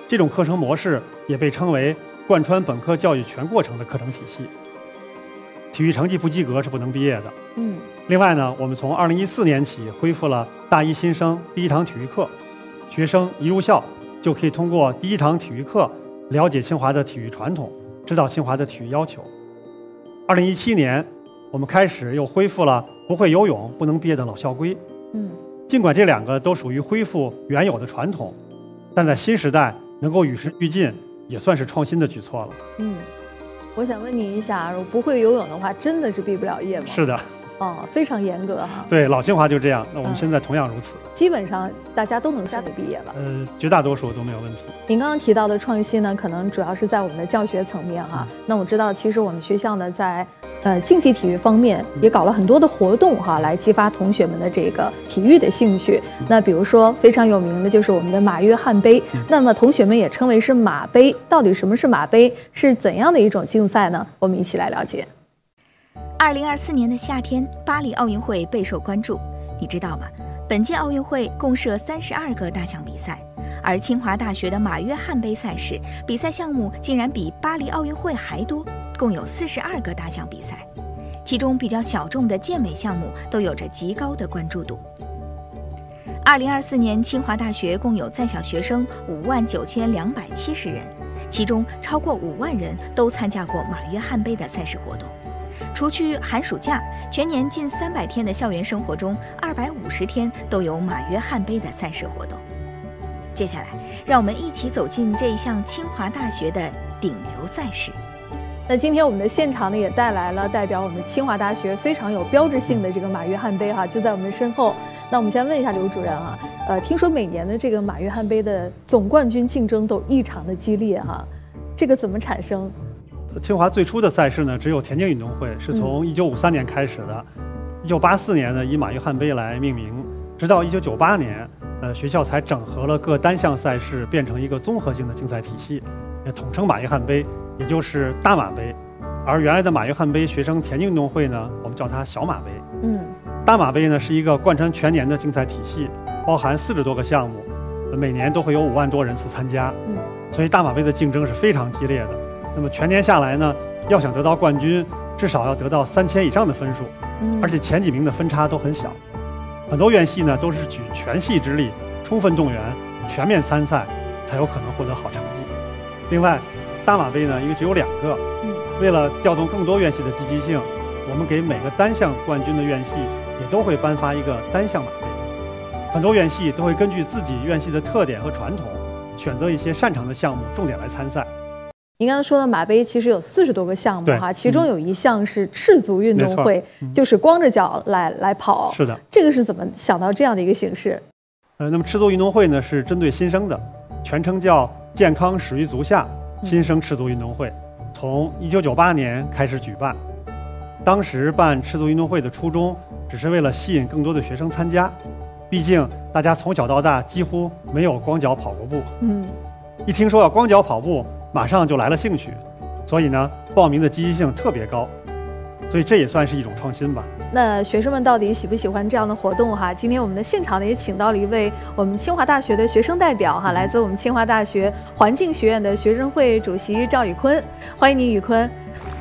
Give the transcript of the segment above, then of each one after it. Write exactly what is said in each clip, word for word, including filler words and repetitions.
这种课程模式也被称为贯穿本科教育全过程的课程体系。体育成绩不及格是不能毕业的。 嗯。 另外呢，我们从二零一四年起恢复了大一新生第一堂体育课，学生一入校就可以通过第一堂体育课了解清华的体育传统，知道清华的体育要求。二零一七年，我们开始又恢复了不会游泳不能毕业的老校规。 嗯， 尽管这两个都属于恢复原有的传统，但在新时代能够与时俱进，也算是创新的举措了。 嗯，我想问您一下，如果不会游泳的话，真的是毕不了业吗？ 是的。 哦，非常严格哈。 对，老清华就这样，那我们现在同样如此。 基本上大家都能顺利毕业了。 呃，绝大多数都没有问题。 您刚刚提到的创新呢，可能主要是在我们的教学层面哈。那我知道，其实我们学校呢，在呃竞技体育方面也搞了很多的活动哈，来激发同学们的这个体育的兴趣。那比如说非常有名的就是我们的马约翰杯，那么同学们也称为是马杯。到底什么是马杯？是怎样的一种竞赛呢？我们一起来了解。 二零二四年的夏天，巴黎奥运会备受关注。你知道吗？本届奥运会共设三十二个大项比赛，而清华大学的马约翰杯赛事比赛项目竟然比巴黎奥运会还多，共有四十二个大项比赛，其中比较小众的健美项目都有着极高的关注度。二零二四年，清华大学共有在校学生五万九千两百七十人，其中超过五万人都参加过马约翰杯的赛事活动。除去寒暑假，全年近三百天的校园生活中，二百五十天都有马约翰杯的赛事活动。接下来，让我们一起走进这一项清华大学的顶流赛事。 那今天我们的现场呢，也带来了代表我们清华大学非常有标志性的这个马约翰杯哈，就在我们身后。那我们先问一下刘主任啊，呃，听说每年的这个马约翰杯的总冠军竞争都异常的激烈哈，这个怎么产生？ 清华最初的赛事呢，只有田径运动会，是从一九五三年开始的。一九八四年呢，以马约翰杯来命名，直到一九九八年，呃，学校才整合了各单项赛事，变成一个综合性的竞赛体系，也统称马约翰杯，也就是大马杯。而原来的马约翰杯学生田径运动会呢，我们叫它小马杯。 嗯， 大马杯呢是一个贯穿全年的竞赛体系，包含四十多个项目，每年都会有五万多人次参加。 嗯，所以大马杯的竞争是非常激烈的。那么全年下来呢，要想得到冠军，至少要得到三千以上的分数， 嗯， 而且前几名的分差都很小。很多院系呢都是举全系之力，充分动员，全面参赛，才有可能获得好成绩。另外，大马杯呢因为只有两个， 嗯， 为了调动更多院系的积极性，我们给每个单项冠军的院系也都会颁发一个单项马杯。很多院系都会根据自己院系的特点和传统，选择一些擅长的项目，重点来参赛。 您刚才说的马杯其实有四十多个项目哈，其中有一项是赤足运动会，嗯、就是光着脚来来跑。 是的， 这个是怎么想到这样的一个形式？ 呃，那么赤足运动会呢是针对新生的，全称叫健康始于足下新生赤足运动会，从一九九八年开始举办。当时办赤足运动会的初衷，只是为了吸引更多的学生参加，毕竟大家从小到大几乎没有光脚跑过步。 嗯， 一听说要光脚跑步，马上就来了兴趣，所以呢，报名的积极性特别高，所以这也算是一种创新吧。 那学生们到底喜不喜欢这样的活动哈？今天我们的现场呢也请到了一位我们清华大学的学生代表哈，来自我们清华大学环境学院的学生会主席赵宇坤，欢迎你，宇坤。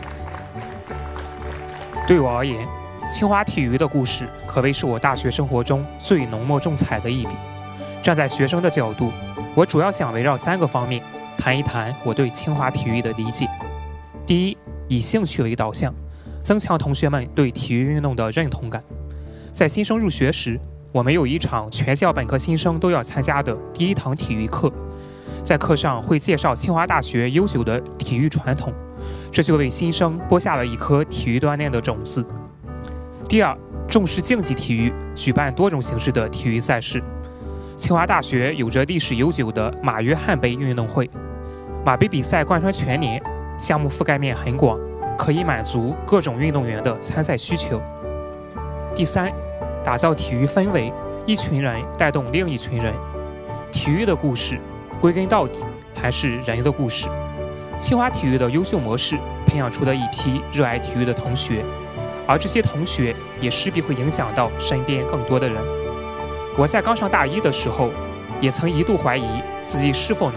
对我而言，清华体育的故事可谓是我大学生活中最浓墨重彩的一笔。站在学生的角度，我主要想围绕三个方面谈一谈我对清华体育的理解。第一，以兴趣为导向，增强同学们对体育运动的认同感。在新生入学时，我们有一场全校本科新生都要参加的第一堂体育课，在课上会介绍清华大学悠久的体育传统，这就为新生播下了一颗体育锻炼的种子。第二，重视竞技体育，举办多种形式的体育赛事。清华大学有着历史悠久的马约翰杯运动会，马杯比赛贯穿全年，项目覆盖面很广，可以满足各种运动员的参赛需求。第三，打造体育氛围，一群人带动另一群人。体育的故事，归根到底还是人的故事。清华体育的优秀模式，培养出了一批热爱体育的同学，而这些同学也势必会影响到身边更多的人。我在刚上大一的时候，也曾一度怀疑自己是否能